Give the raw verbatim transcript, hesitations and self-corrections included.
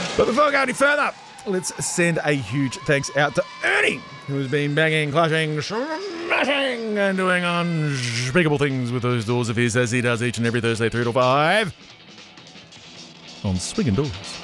But before we go any further, let's send a huge thanks out to Ernie, who's been banging, clashing, smashing, and doing unspeakable things with those doors of his as he does each and every Thursday, three to five, on Swinging Doors.